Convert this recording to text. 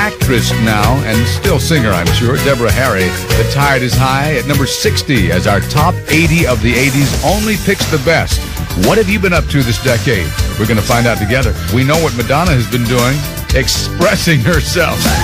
actress now and still singer, I'm sure, Deborah Harry. The Tide is High at number 60 as our top 80 of the 80s only picks the best. What have you been up to this decade? We're going to find out together. We know what Madonna has been doing, expressing herself.